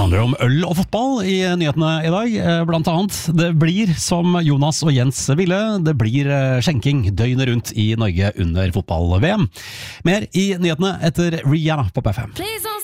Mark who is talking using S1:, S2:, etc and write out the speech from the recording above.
S1: handler om øl og fotball i nyhetene i dag. Blant annet, det blir som Jonas og Jens ville, det blir skjenking døgnet rundt i Norge under fotball-VM. Mer i nyhetene etter Rihanna på P5.